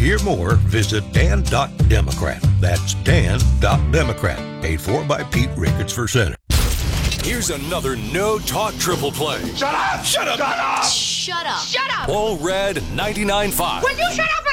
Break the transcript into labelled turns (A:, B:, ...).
A: hear more, visit Dan.Democrat. That's Dan.Democrat. Paid for by Pete Ricketts for Senate.
B: Here's another No Talk Triple Play.
C: Shut up! Shut up! Shut up!
D: Shut up! Shut up!
B: All Red 99.5.
D: Will you shut up